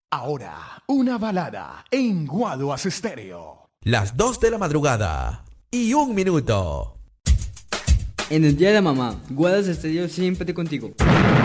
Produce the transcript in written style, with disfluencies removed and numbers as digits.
Ahora, una balada en Guaduas Estéreo. Las 2 de la madrugada y 1 minuto. En el día de la mamá, Guadas Estéreo siempre contigo.